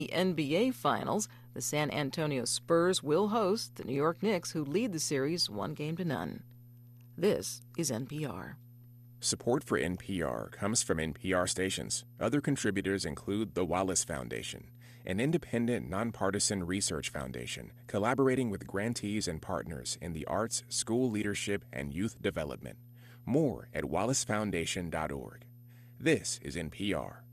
The NBA Finals, the San Antonio Spurs will host the New York Knicks, who lead the series 1-0. This is NPR. Support for NPR comes from NPR stations. Other contributors include the Wallace Foundation, an independent, nonpartisan research foundation collaborating with grantees and partners in the arts, school leadership, and youth development. More at wallacefoundation.org. This is NPR.